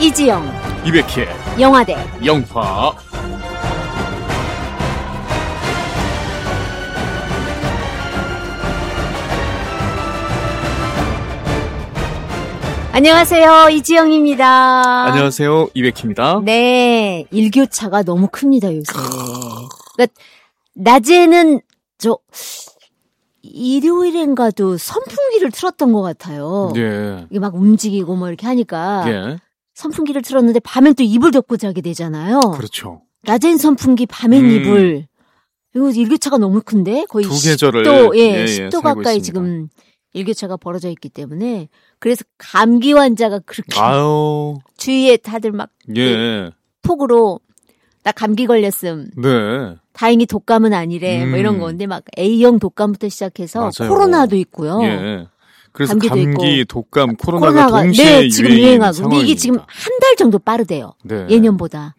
이지영, 이백희의 영화대 영화. 안녕하세요, 이지영입니다. 안녕하세요, 이백희입니다. 네, 일교차가 너무 큽니다, 요새. 그러니까 낮에는 일요일인가도 선풍기를 틀었던 것 같아요. 예. 이게 막 움직이고 뭐 이렇게 하니까 예. 선풍기를 틀었는데 밤엔 또 이불 덮고 자게 되잖아요. 그렇죠. 낮엔 선풍기, 밤엔 이불. 이거 일교차가 너무 큰데 거의 두 계절을 10도 가까이 있습니다. 지금 일교차가 벌어져 있기 때문에 그래서 감기 환자가 그렇게 주위에 다들 막 톡으로 나 감기 걸렸음. 네. 다행히 독감은 아니래. 뭐 이런 건데 막 A형 독감부터 시작해서 맞아요. 코로나도 있고요. 예. 그래서 감기도 감기, 있고. 독감, 코로나가 동시에 네, 지금 유행하고. 근데 상황입니다. 이게 지금 한 달 정도 빠르대요. 네. 예년보다.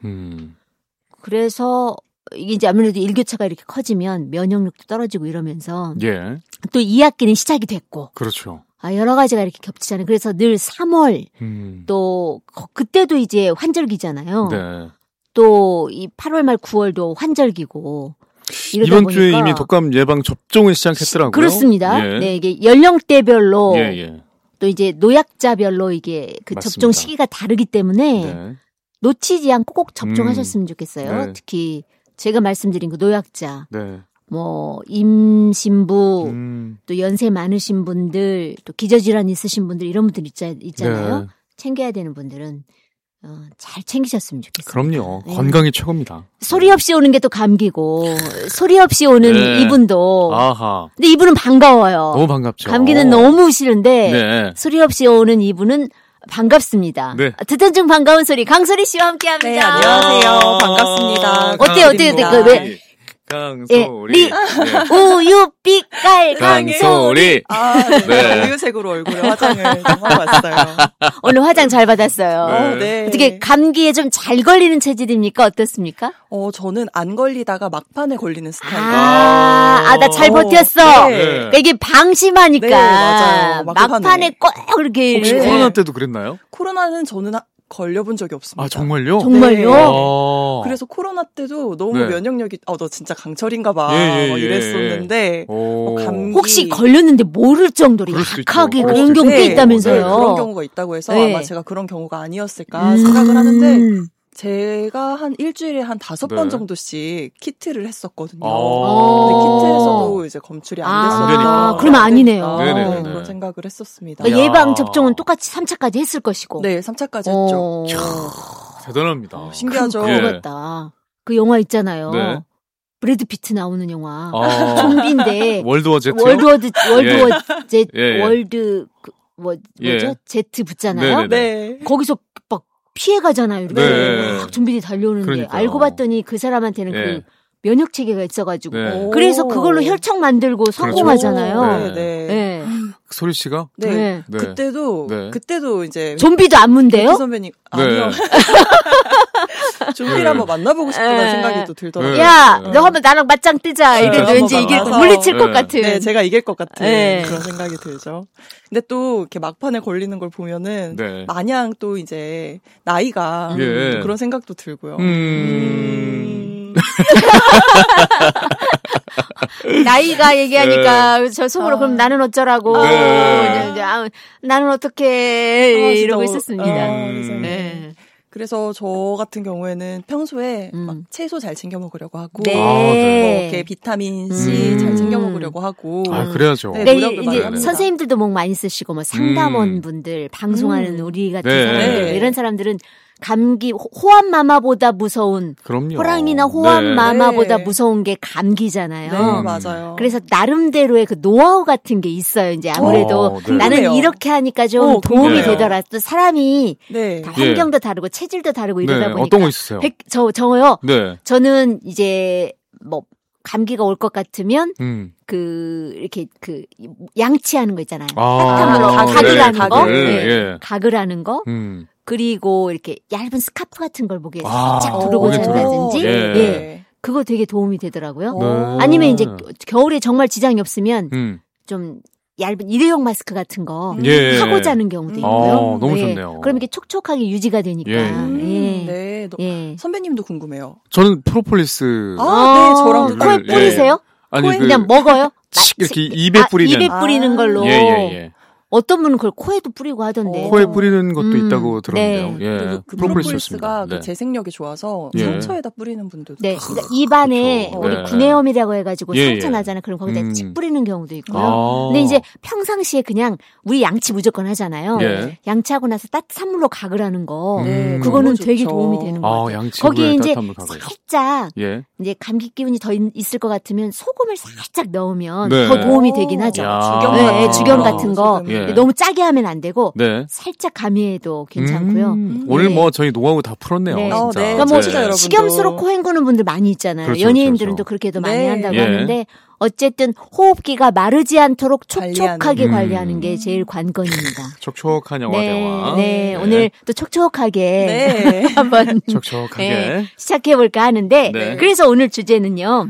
그래서 이게 이제 아무래도 일교차가 이렇게 커지면 면역력도 떨어지고 이러면서 예. 또 2학기는 시작이 됐고. 그렇죠. 여러 가지가 이렇게 겹치잖아요. 그래서 늘 3월 또 그때도 이제 환절기잖아요. 네. 또 이 8월 말 9월도 환절기고. 이번 주에 이미 독감 예방 접종을 시작했더라고요. 그렇습니다. 예. 네, 이게 연령대별로 예. 또 이제 노약자별로 이게 그 맞습니다. 접종 시기가 다르기 때문에 네. 놓치지 않고 꼭 접종하셨으면 좋겠어요. 네. 특히 제가 말씀드린 그 노약자, 네. 뭐 임신부, 또 연세 많으신 분들, 또 기저질환 있으신 분들 이런 분들 있잖아요. 네. 챙겨야 되는 분들은 잘 챙기셨으면 좋겠어요. 그럼요. 네. 건강이 최고입니다. 소리 없이 오는 게 또 감기고 소리 없이 오는 네. 이분도. 아하. 근데 이분은 반가워요. 너무 반갑죠. 감기는 너무 싫은데 네. 소리 없이 오는 이분은 반갑습니다. 네. 듣던 중 반가운 소리 강소리 씨와 함께합니다. 네, 안녕하세요. 반갑습니다. 어때요? 강소리. 우유빛깔 강소리. 네. 우유색으로 얼굴에 화장을 좀 하고 왔어요. 오늘 화장 잘 받았어요. 네. 어떻게 감기에 좀 잘 걸리는 체질입니까? 어떻습니까? 저는 안 걸리다가 막판에 걸리는 스타일이에요. 나 잘 버텼어. 네. 그러니까 이게 방심하니까. 네, 맞아요. 막판에 꼭 이렇게. 혹시 코로나 때도 그랬나요? 코로나는 저는 걸려본 적이 없습니다. 아, 정말요? 정말요? 네. 그래서 코로나 때도 너무 면역력이 너 진짜 강철인가 봐 이랬었는데 감기 혹시 걸렸는데 모를 정도로 약하게 그런 경우도 있다면서요? 네, 그런 경우가 있다고 해서 아마 제가 그런 경우가 아니었을까 생각을 하는데 제가 한 일주일에 한 5번 정도씩 키트를 했었거든요. 근데 키트에서도 이제 검출이 안 됐었니까. 그러면 아니네요. 그런 생각을 했었습니다. 그러니까 예방 접종은 똑같이 3차까지 했을 것이고. 네, 3차까지 했죠. 대단합니다. 신기하죠. 그렇다. 그 영화 있잖아요. 네. 브래드 피트 나오는 영화. 아. 좀비인데. 월드워 제트. 뭐죠? 제트 붙잖아요. 네. 거기서 막 피해 가잖아요. 이렇게 네. 막 좀비들이 달려오는데 그러니까요. 알고 봤더니 그 사람한테는 그 면역 체계가 있어가지고 네. 그래서 그걸로 혈청 만들고 성공하잖아요. 그렇죠. 네. 소리 씨가? 네. 네. 그때도 이제 좀비도 안 문대요? 선배님 아니요. 좀비를 한번 만나보고 싶다는 생각이 또 들더라고요. 야, 너 한번 나랑 맞짱 뜨자. 이래도 왠지 이길 물리칠 것 같은. 네, 제가 이길 것 같은 그런 생각이 들죠. 근데 또 이렇게 막판에 걸리는 걸 보면은 마냥 또 이제 나이가 또 그런 생각도 들고요. 나이가 얘기하니까 저 속으로 그럼 나는 어쩌라고 나는 어떻게 이러고 있었습니다. 그래서 저 같은 경우에는 평소에 막 채소 잘 챙겨 먹으려고 하고 이렇게 비타민 C 잘 챙겨 먹으려고 하고 그래야죠. 네, 이제 선생님들도 목 많이 쓰시고 뭐 상담원 분들 방송하는 우리 같은 사람들 이런 사람들은 감기 호암마마보다 무서운 호랑이나 호암마마보다 무서운 게 감기잖아요. 네, 맞아요. 그래서 나름대로의 그 노하우 같은 게 있어요. 이제 아무래도 나는 이렇게 하니까 좀 도움이 되더라. 또 사람이 다 환경도 다르고 체질도 다르고 이러다 보니까 어떤 거 있으세요? 저요. 네. 저는 이제 뭐 감기가 올 것 같으면 이렇게 양치하는 거 있잖아요. 가글 하는 거. 가글 하는 거. 그리고 이렇게 얇은 스카프 같은 걸 목에 살짝 두르고 잔다든지 그거 되게 도움이 되더라고요. 아니면 이제 겨울에 정말 지장이 없으면 좀 얇은 일회용 마스크 같은 거 하고 자는 경우도 있고요. 너무 좋네요. 그럼 이렇게 촉촉하게 유지가 되니까. 네. 선배님도 궁금해요. 저는 프로폴리스. 네, 저랑 코에 뿌리세요? 아니 그냥 먹어요? 이렇게 입에 뿌리는. 입에 뿌리는 걸로. 예. 어떤 분은 그걸 코에도 뿌리고 하던데. 코에 뿌리는 것도 있다고 들었는데요. 네. 그리고 그 프로폴리스가 그 재생력이 좋아서 상처에다 뿌리는 분들도. 네. 그러니까 입안에 우리 구내염이라고 해가지고 상처 나잖아요. 그럼 거기다 칙 뿌리는 경우도 있고요. 근데 이제 평상시에 그냥 우리 양치 무조건 하잖아요. 양치하고 나서 따뜻한 물로 가글 하는 거. 그거는 되게 도움이 되는 거 같아요. 거기에 이제 살짝 이제 감기 기운이 더 있을 것 같으면 소금을 살짝 넣으면 더 도움이 되긴 하죠. 죽염 같은 거. 너무 짜게 하면 안 되고 살짝 가미해도 괜찮고요. 오늘 저희 노하우 다 풀었네요. 진짜. 그러니까 뭐 식염수로 코 헹구는 분들 많이 있잖아요. 그렇죠, 연예인들은 또 그렇게도 많이 한다고 하는데 어쨌든 호흡기가 마르지 않도록 촉촉하게 관리하는 게 제일 관건입니다. 촉촉한 영화 대화. 오늘 또 촉촉하게 한번 시작해볼까 하는데 그래서 오늘 주제는요.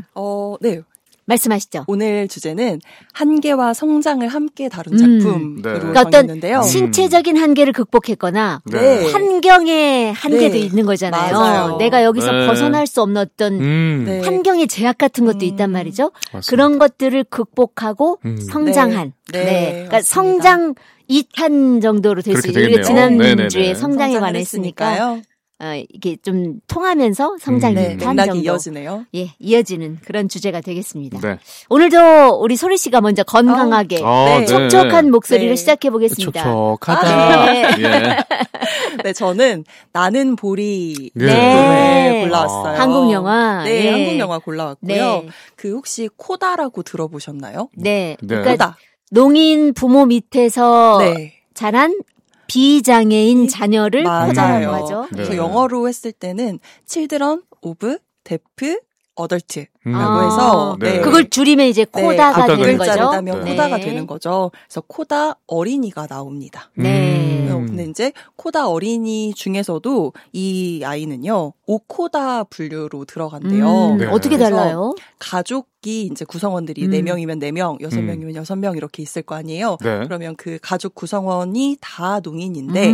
말씀하시죠. 오늘 주제는 한계와 성장을 함께 다룬 작품으로 그러니까 정했는데요. 어떤 신체적인 한계를 극복했거나 환경의 한계도 있는 거잖아요. 맞아요. 내가 여기서 벗어날 수 없는 어떤 환경의 제약 같은 것도 있단 말이죠. 맞습니다. 그런 것들을 극복하고 성장한. 그러니까 성장 2탄 정도로 될 수 있어요. 지난주에 성장에 관해 했으니까. 이게 좀 통하면서 성장이 맥락이 이어지네요. 이어지는 그런 주제가 되겠습니다. 오늘도 우리 소리 씨가 먼저 건강하게 촉촉한 목소리를 시작해 보겠습니다. 촉촉하다. 네, 저는 나는 보리 골라왔어요. 한국 영화. 한국 영화 골라왔고요. 그 혹시 코다라고 들어보셨나요? 그러니까 코다. 농인 부모 밑에서 자란 비장애인 자녀를 코다라고 하죠. 그래서 영어로 했을 때는 Children of Deaf Adult라고 해서 그걸 줄이면 이제 코다가 되는 거죠. 글자를 코다가 되는 거죠. 그래서 코다 어린이가 나옵니다. 근데 이제 코다 어린이 중에서도 이 아이는요 오코다 분류로 들어간대요. 어떻게 달라요? 가족이 이제 구성원들이 4명이면 4명, 6명이면 6명 이렇게 있을 거 아니에요. 그러면 그 가족 구성원이 다 농인인데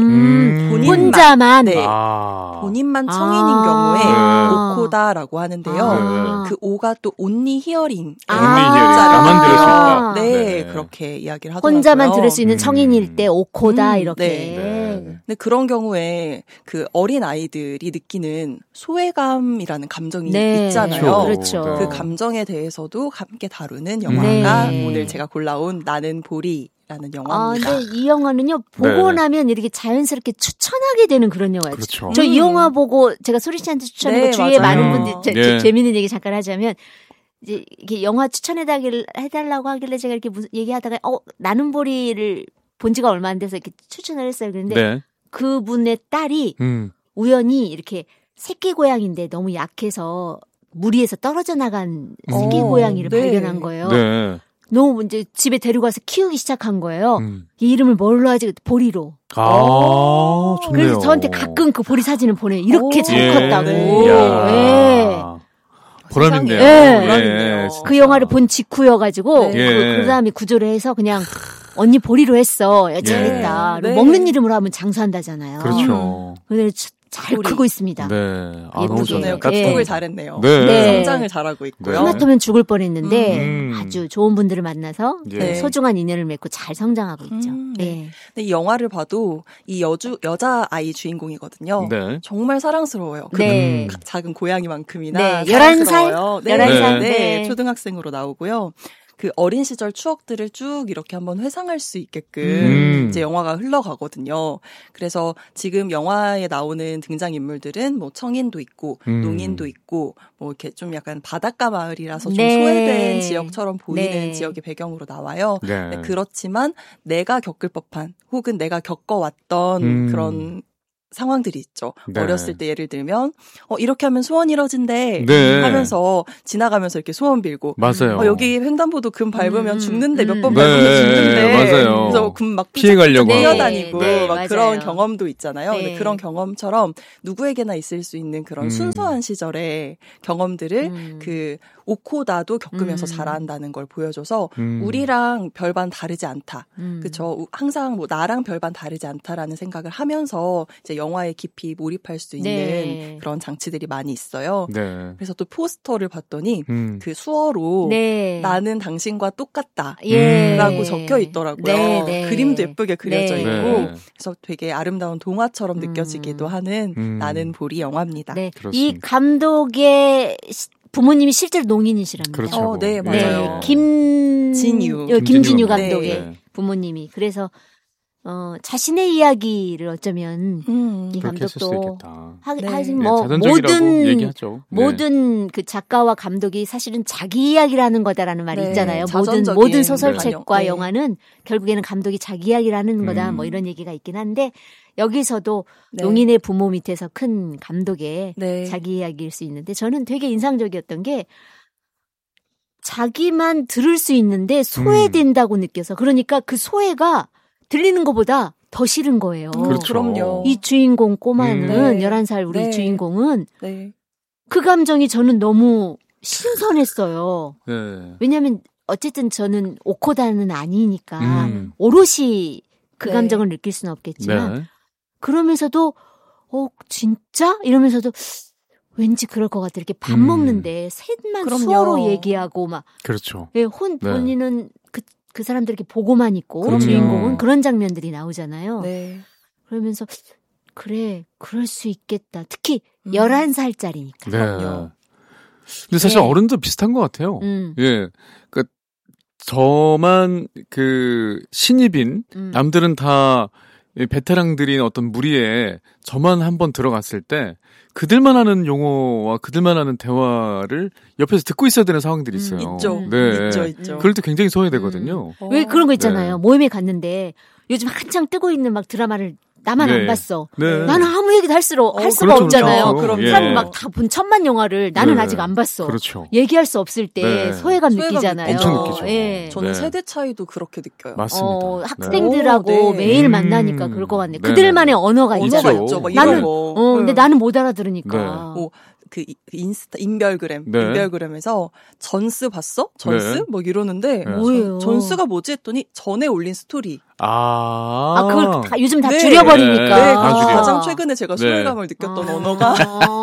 혼자만 본인만 청인인 경우에 오코다라고 하는데요. 그 오가 또 only hearing. 나만 들을 수 있다. 그렇게 이야기를 하더라고요. 혼자만 들을 수 있는 청인일 때 오코다 이렇게. 근데 그런 경우에 그 어린 아이들이 느끼는 소외감이라는 감정이 있잖아요. 그렇죠. 그 감정에 대해서도 함께 다루는 영화가 오늘 제가 골라온 나는 보리라는 영화입니다. 근데 이 영화는요 보고 나면 이렇게 자연스럽게 추천하게 되는 그런 영화예요. 그렇죠. 저 이 영화 보고 제가 소리 씨한테 추천하고 주위에 많은 분들이 재미있는 얘기 잠깐 하자면 이제 이렇게 영화 추천해달라고 하길래 제가 이렇게 얘기하다가 나는 보리를 본 지가 얼마 안 돼서 이렇게 추천을 했어요. 그런데 그분의 딸이 우연히 이렇게 새끼 고양인데 너무 약해서 무리에서 떨어져 나간 새끼 고양이를 발견한 거예요. 너무 이제 집에 데리고 와서 키우기 시작한 거예요. 이 이름을 뭘로 하지? 보리로. 좋네요. 그래서 저한테 가끔 그 보리 사진을 보내요. 이렇게 잘 컸다고. 보람있네요. 그 영화를 본 직후여가지고 그 다음에 구조를 해서 그냥 언니 보리로 했어. 잘했다. 먹는 이름으로 하면 장수한다잖아요. 그렇죠. 근데 잘 크고 있습니다. 너무 좋네요. 극복을 잘했네요. 성장을 잘하고 있고요. 하마터면 죽을 뻔했는데 아주 좋은 분들을 만나서 소중한 인연을 맺고 잘 성장하고 있죠. 근데 이 영화를 봐도 이 여자 아이 주인공이거든요. 정말 사랑스러워요. 작은 고양이만큼이나 11살? 11살? 초등학생으로 나오고요. 그 어린 시절 추억들을 쭉 이렇게 한번 회상할 수 있게끔 이제 영화가 흘러가거든요. 그래서 지금 영화에 나오는 등장인물들은 뭐 청인도 있고 농인도 있고 뭐 이렇게 좀 약간 바닷가 마을이라서 좀 소외된 지역처럼 보이는 지역의 배경으로 나와요. 그렇지만 내가 겪을 법한 혹은 내가 겪어왔던 그런 상황들이 있죠. 네. 어렸을 때 예를 들면 이렇게 하면 소원 이뤄진대 네. 하면서 지나가면서 이렇게 소원 빌고 맞아요. 여기 횡단보도 금 밟으면 죽는데 몇 번 밟으면 네. 죽는데 맞아요. 그래서 금 막 피해 가려고 뛰어다니고 네. 막 맞아요. 그런 경험도 있잖아요. 네. 근데 그런 경험처럼 누구에게나 있을 수 있는 그런 순수한 시절의 경험들을 그 오코다도 겪으면서 자란다는 걸 보여줘서 우리랑 별반 다르지 않다. 그렇죠. 항상 뭐 나랑 별반 다르지 않다라는 생각을 하면서 이제 영화에 깊이 몰입할 수 있는 네. 그런 장치들이 많이 있어요. 네. 그래서 또 포스터를 봤더니 그 수어로 네. 나는 당신과 똑같다 예. 라고 적혀 있더라고요. 네, 네. 그림도 예쁘게 그려져 네. 있고 네. 그래서 되게 아름다운 동화처럼 느껴지기도 하는 나는 보리 영화입니다. 네. 그렇습니다. 이 감독의 부모님이 실제로 농인이시랍니다. 그렇죠. 네, 맞아요. 네. 김진유 감독의 네. 부모님이. 그래서 자신의 이야기를 어쩌면 이 감독도 하긴 뭐 모든 그 작가와 감독이 사실은 자기 이야기라는 거다라는 말이 네, 있잖아요. 모든 소설책과 네. 영화는 결국에는 감독이 자기 이야기라는 거다. 뭐 이런 얘기가 있긴 한데 여기서도 네. 농인의 부모 밑에서 큰 감독의 네. 자기 이야기일 수 있는데 저는 되게 인상적이었던 게 자기만 들을 수 있는데 소외된다고 느껴서 그러니까 그 소외가 들리는 것보다 더 싫은 거예요. 그렇죠. 그럼요. 이 주인공 꼬마는 네. 11살 우리 네. 주인공은 네. 그 감정이 저는 너무 신선했어요. 네. 왜냐하면 어쨌든 저는 오코다는 아니니까 오롯이 그 네. 감정을 느낄 수는 없겠지만 네. 그러면서도 진짜? 이러면서도 왠지 그럴 것 같아. 이렇게 밥 먹는데 셋만 그럼요. 수어로 얘기하고 막 그렇죠. 예, 본인은 그 사람들 이렇게 보고만 있고 그럼요. 주인공은 그런 장면들이 나오잖아요. 네. 그러면서 그래 그럴 수 있겠다. 특히 11살짜리니까. 네. 근데 사실 네. 어른도 비슷한 것 같아요. 예. 그러니까 저만 그 신입인 남들은 다 베테랑들인 어떤 무리에 저만 한번 들어갔을 때 그들만 하는 용어와 그들만 하는 대화를 옆에서 듣고 있어야 되는 상황들이 있어요. 있죠. 네. 있죠. 그럴 때 굉장히 소외되거든요. 왜 그런 거 있잖아요. 네. 모임에 갔는데 요즘 한창 뜨고 있는 막 드라마를 나만 네. 안 봤어. 네. 나는 아무 얘기도 할 수가 그렇죠, 없잖아요. 그렇죠. 사람이 예. 막 다 본 1000만 영화를 나는 네. 아직 안 봤어. 그렇죠. 얘기할 수 없을 때 네. 소외감 느끼잖아요. 엄청 느끼죠. 예. 저는 네. 세대 차이도 그렇게 느껴요. 맞습니다. 학생들하고 네. 매일 만나니까 그럴 것 같네. 네. 그들만의 언어가 있죠. 언어가 있죠. 막 나는 이런 거. 근데 나는 못 알아들으니까. 네. 뭐 그 인스타 인별그램 네. 인별그램에서 전스 봤어? 전스? 네. 뭐 이러는데 네. 뭐예요? 전스가 뭐지 했더니 전에 올린 스토리. 그걸 요즘 다 네. 줄여버리니까. 네, 줄여. 가장 최근에 제가 소외감을 느꼈던 언어가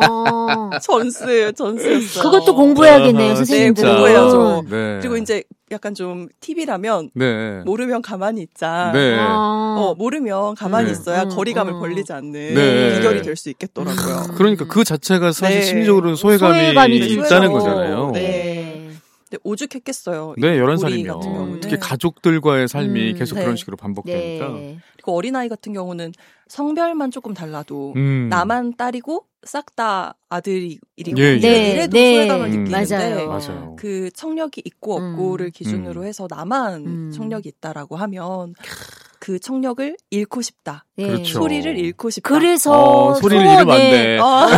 전스였어요. 그것도 공부해야겠네요, 선생님들. 네, 공부해야죠. 네. 그리고 이제 약간 좀 팁이라면 네. 모르면 가만히 있자. 네. 모르면 가만히 네. 있어야 거리감을 벌리지 않는 네. 비결이 될 수 있겠더라고요. 그러니까 그 자체가 사실 네. 심리적으로 소외감이 있다는 거잖아요. 네. 근데 오죽했겠어요. 네, 우리 11살이면. 같은 경우는. 특히 가족들과의 삶이 계속 네. 그런 식으로 반복되니까. 네. 그리고 어린아이 같은 경우는 성별만 조금 달라도 나만 딸이고 싹 다 아들이고 예, 예. 이래도 소외감을 느끼는데 맞아요. 그 청력이 있고 없고를 기준으로 해서 나만 청력이 있다라고 하면 그 청력을 잃고 싶다. 네. 그렇죠. 소리를 잃고 싶다. 그래서 소리를 잃으면 안 돼.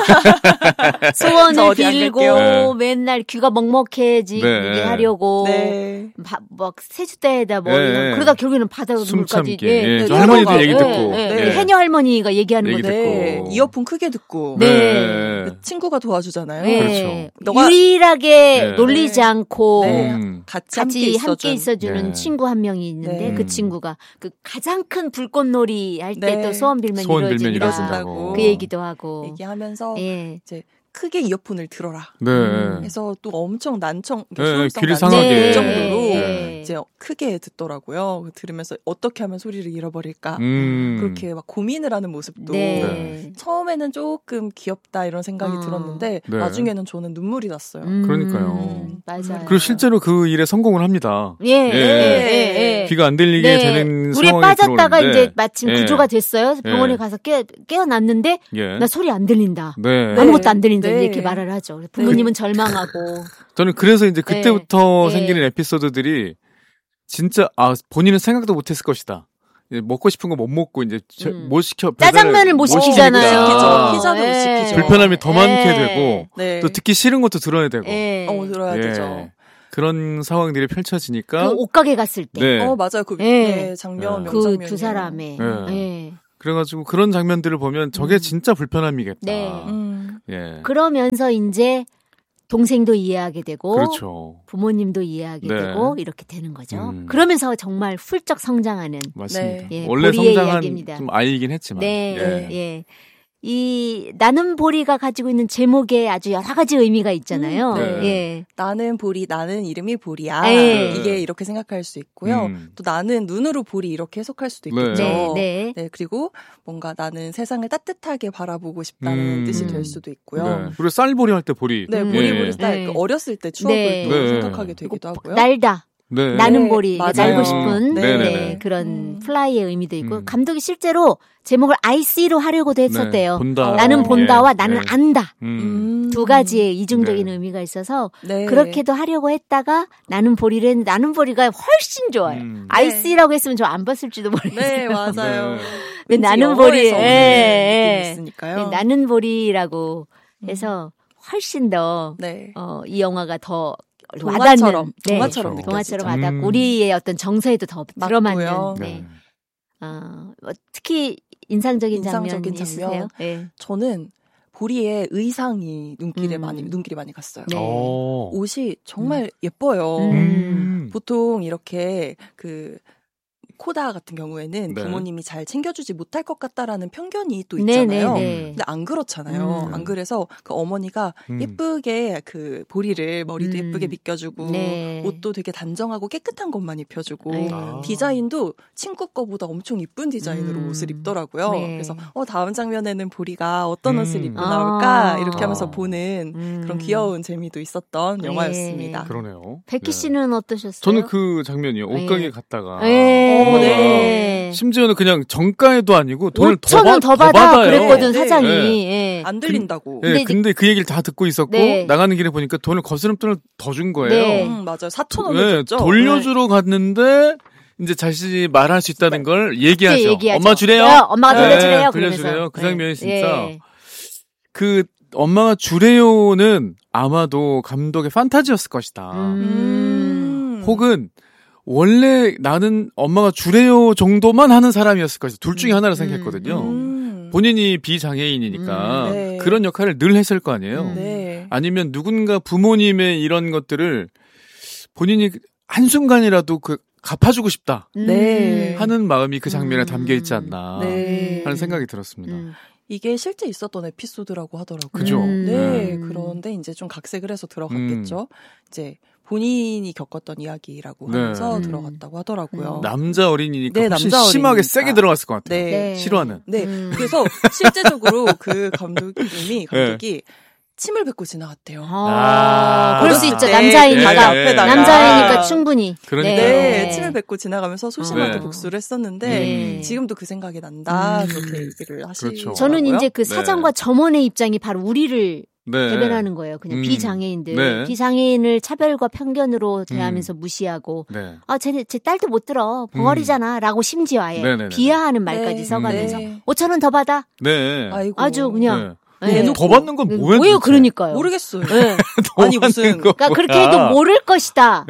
소원을 어디 안 빌고 갈게요. 맨날 귀가 먹먹해지게 네. 하려고 네. 막 세숫대에다 뭐 네. 그러다 결국에는 바다로 숨 물까지 참기. 예. 저 할머니들 얘기 듣고. 네. 해녀 할머니가 얘기하는 얘기 거죠. 네. 듣고. 이어폰 크게 듣고 네. 네. 친구가 도와주잖아요. 네. 그렇죠. 유일하게 네. 놀리지 않고 네. 같이 함께 있어주는 네. 친구 한 명이 있는데 네. 그 친구가 그 가장 큰 불꽃놀이 할 때 또 네. 소원 빌면 이루어진다고 그 얘기도 하고 얘기하면서 예. 이제 크게 이어폰을 들어라. 네. 해서 또 엄청 난청, 네, 소음성 귀를 난청 상하게. 정도로 네. 이제 크게 듣더라고요. 들으면서 어떻게 하면 소리를 잃어버릴까. 그렇게 막 고민을 하는 모습도 네. 처음에는 조금 귀엽다 이런 생각이 들었는데 네. 나중에는 저는 눈물이 났어요. 그러니까요. 맞아요. 그리고 실제로 그 일에 성공을 합니다. 예. 귀가 안 들리게 되는 물에 상황이 빠졌다가 들어오는데. 이제 마침 예. 구조가 됐어요. 병원에 가서 깨어났는데 예. 나 소리 안 들린다. 네. 아무것도 안 들린다. 네. 이렇게 말을 하죠. 부모님은 절망하고. 저는 그래서 이제 그때부터 네. 생기는 에피소드들이 진짜 본인은 생각도 못했을 것이다. 먹고 싶은 거 못 먹고 이제 못 시켜 짜장면을 못 시키잖아요. 피자도 못 시키죠. 불편함이 더 많게 되고 또 듣기 싫은 것도 들어야 되고 들어야 되죠. 그런 상황들이 펼쳐지니까 그 옷가게 갔을 때 맞아요. 그 장면 그 두 사람의 그래가지고 그런 장면들을 보면 저게 진짜 불편함이겠다. 그러면서 이제 동생도 이해하게 되고 그렇죠. 부모님도 이해하게 되고 이렇게 되는 거죠. 그러면서 정말 훌쩍 성장하는 맞습니다. 원래 성장한 이야기입니다. 좀 아이이긴 했지만 이 나는 보리가 가지고 있는 제목에 아주 여러 가지 의미가 있잖아요. 나는 보리, 나는 이름이 보리야. 이게 이렇게 생각할 수 있고요. 또 나는 눈으로 보리 이렇게 해석할 수도 있겠죠. 그리고 뭔가 나는 세상을 따뜻하게 바라보고 싶다는 뜻이 될 수도 있고요. 그리고 쌀보리 할 때 보리. 보리 쌀. 어렸을 때 추억을 또 생각하게 되기도 하고요. 날다. 나는 보리, 날고 싶은 그런 네. 플라이의 의미도 있고 감독이 실제로 제목을 IC로 하려고도 했었대요. 본다. 나는 본다와 나는 안다. 두 가지의 이중적인 의미가 있어서 그렇게도 하려고 했다가 나는 보리가 훨씬 좋아요. IC라고 했으면 저 안 봤을지도 모르겠어요. 네, 맞아요. 나는 보리, 있으니까요. 나는 보리라고 해서 훨씬 더 이 영화가 더 동화처럼 동화처럼 와닿고 우리의 어떤 정서에도 더 들어맞는. 특히 인상적인 장면 있으세요? 저는 보리의 의상이 눈길이 많이 갔어요. 옷이 정말 예뻐요. 보통 이렇게 코다 같은 경우에는 부모님이 잘 챙겨주지 못할 것 같다라는 편견이 또 있잖아요. 근데 안 그렇잖아요. 안 그래서 그 어머니가 예쁘게 그 보리를 머리도 예쁘게 빗겨주고 옷도 되게 단정하고 깨끗한 것만 입혀주고 디자인도 친구 거보다 엄청 이쁜 디자인으로 옷을 입더라고요. 그래서 다음 장면에는 보리가 어떤 옷을 입고 나올까 이렇게 하면서 보는 그런 귀여운 재미도 있었던 영화였습니다. 그러네요. 백희 씨는 어떠셨어요? 저는 그 장면이요. 옷가게 갔다가 심지어는 그냥 정가에도 아니고 돈을 5,000원 더 받아 그랬거든 사장이. 안 들린다고. 근데 그 얘기를 다 듣고 있었고 나가는 길에 보니까 돈을 거스름돈을 더 준 거예요. 맞아요. 4,000원을 줬죠. 돌려주러 갔는데 이제 자신이 말할 수 있다는 걸 얘기하죠. 엄마 주래요. 엄마가 돌려주래요. 돌려주래요. 그 장면이 진짜 그 엄마가 주래요는 아마도 감독의 판타지였을 것이다. 혹은 원래 나는 엄마가 주래요 정도만 하는 사람이었을 것이다. 둘 중에 하나를 생각했거든요. 본인이 비장애인이니까 그런 역할을 늘 했을 거 아니에요. 아니면 누군가 부모님의 이런 것들을 본인이 한순간이라도 갚아주고 싶다 하는 마음이 그 장면에 담겨 있지 않나 하는 생각이 들었습니다. 이게 실제 있었던 에피소드라고 하더라고요. 그죠? 그런데 이제 좀 각색을 해서 들어갔겠죠. 이제 본인이 겪었던 이야기라고 하면서 들어갔다고 하더라고요. 남자 어린이니까 훨씬 심하게 세게 들어갔을 것 같아요. 싫어하는. 그래서 실제적으로 그 감독이 침을 뱉고 지나갔대요. 그럴 수 있죠. 남자이니까 충분히. 그러니까요. 침을 뱉고 지나가면서 소심하게 복수를 했었는데 지금도 그 생각이 난다. 그렇게 얘기를 하시더라고요. 저는 이제 그 사장과 점원의 입장이 바로 우리를 대변하는 거예요. 그냥 비장애인들. 비장애인을 차별과 편견으로 대하면서 무시하고 제 딸도 못 들어. 벙어리잖아. 라고 심지어 아예 비하하는 말까지 써가면서 5,000원 더 받아. 아주 그냥 더 받는 건 뭐예요? 그러니까요. 모르겠어요. 아니 무슨 그러니까 그렇게 해도 모를 것이다.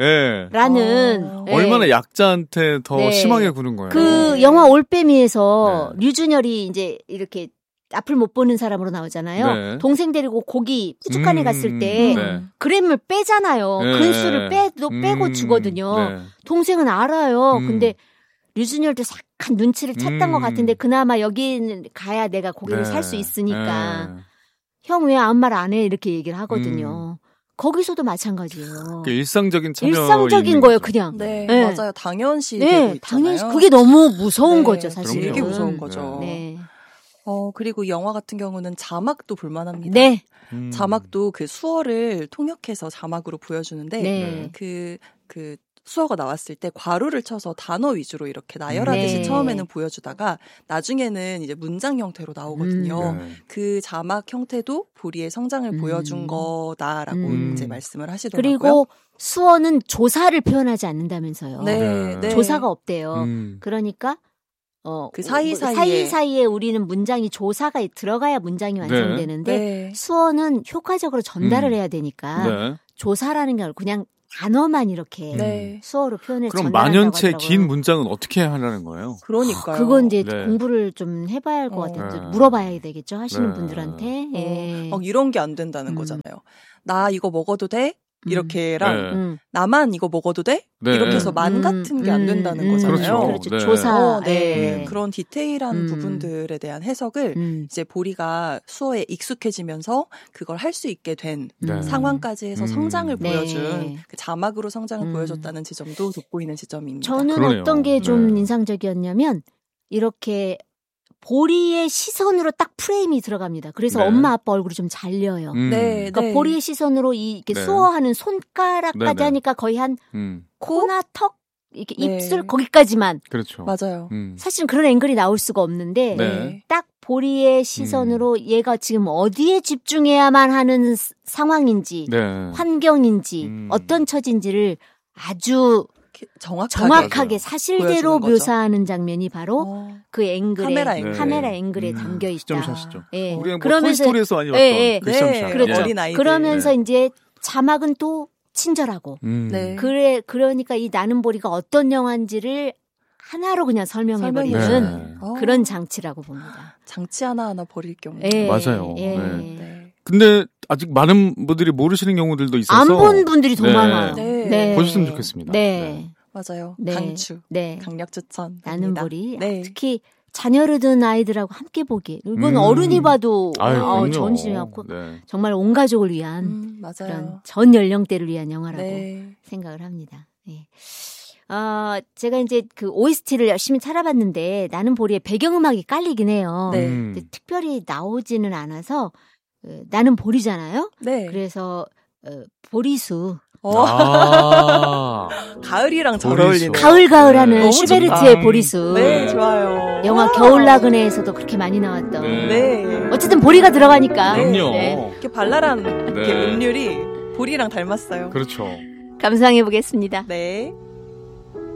라는 얼마나 약자한테 더 심하게 구는 거예요. 그 영화 올빼미에서 류준열이 이제 이렇게 앞을 못 보는 사람으로 나오잖아요. 동생 데리고 고기 푸주간에 갔을 때 그램을 빼잖아요. 근수를 빼고 주거든요. 동생은 알아요. 근데 류준열도 약간 눈치를 챘던 것 같은데 그나마 여기는 가야 내가 고기를 살 수 있으니까 형 왜 아무 말 안 해 이렇게 얘기를 하거든요. 거기서도 마찬가지예요. 일상적인 참여 일상적인 거예요, 그냥. 맞아요. 당연시 되고 당연시 그게 너무 무서운 거죠, 사실. 되게 무서운 거죠. 그리고 영화 같은 경우는 자막도 볼만합니다. 자막도 그 수어를 통역해서 자막으로 보여주는데 그 수어가 나왔을 때 괄호를 쳐서 단어 위주로 이렇게 나열하듯이 처음에는 보여주다가 나중에는 이제 문장 형태로 나오거든요. 그 자막 형태도 보리의 성장을 보여준 거다라고 이제 말씀을 하시더라고요. 그리고 수어는 조사를 표현하지 않는다면서요. 조사가 없대요. 그러니까 그 사이사이에 우리는 문장이 조사가 들어가야 문장이 완성되는데 네. 수어는 효과적으로 전달을 해야 되니까 네. 조사라는 게 그냥 단어만 이렇게 네. 수어로 표현해서 그럼 전달한다고 만연체 하더라고요. 긴 문장은 어떻게 하라는 거예요? 그러니까요. 그건 이제 네. 공부를 좀 해봐야 할 것 같아요. 물어봐야 되겠죠. 하시는 네. 분들한테. 예. 이런 게 안 된다는 거잖아요. 나 이거 먹어도 돼? 이렇게랑 나만 이거 먹어도 돼? 네. 이렇게 해서 만 같은 게 안 된다는 거잖아요. 그렇죠. 네. 조사. 네. 그런 디테일한 부분들에 대한 해석을 이제 보리가 수어에 익숙해지면서 그걸 할 수 있게 된 상황까지 해서 성장을 보여준 그 자막으로 성장을 보여줬다는 지점도 돋보이는 지점입니다. 저는 그러네요. 어떤 게 좀 인상적이었냐면 이렇게 보리의 시선으로 딱 프레임이 들어갑니다. 그래서 엄마 아빠 얼굴이 좀 잘려요. 네, 그러니까 보리의 시선으로 이렇게 수어하는 손가락까지 하니까 거의 한 코나 턱 이렇게 입술 거기까지만. 그렇죠. 맞아요. 사실 그런 앵글이 나올 수가 없는데 딱 보리의 시선으로 얘가 지금 어디에 집중해야만 하는 상황인지 환경인지 어떤 처지인지를 아주 정확하게 사실대로 묘사하는 장면이 바로 그 앵글에 카메라 앵글에 담겨 있다. 시점샷이죠. 예. 우리가 뭐 토이스토리에서 많이 봤던 그 시점샷. 그렇죠. 어린아이들. 그러면서 이제 자막은 또 친절하고. 그러니까 이 나는 보리가 어떤 영화인지를 하나로 그냥 설명해버리는 그런 장치라고 봅니다. 장치 하나하나 버릴 경우. 맞아요. 근데 아직 많은 분들이 모르시는 경우들도 있어서 안 본 분들이 더 많아요. 보셨으면 좋겠습니다. 맞아요. 네. 강추. 강력 추천. 나는 보리. 특히 자녀를 둔 아이들하고 함께 보기. 이건 어른이 봐도 전심이 않고 정말 온 가족을 위한 그런 전 연령대를 위한 영화라고 생각을 합니다. 네. 제가 이제 그 OST를 열심히 찾아봤는데 나는 보리의 배경음악이 깔리긴 해요. 근데 특별히 나오지는 않아서 나는 보리잖아요. 그래서 보리수. 가을이랑 잘 어울리는. 가을하는 슈베르트의 보리수. 네, 좋아요. 영화 겨울 나그네에서도 그렇게 많이 나왔던. 어쨌든 보리가 들어가니까. 그럼요. 이렇게 발랄한 이렇게 음률이 보리랑 닮았어요. 그렇죠. 감상해 보겠습니다. 네.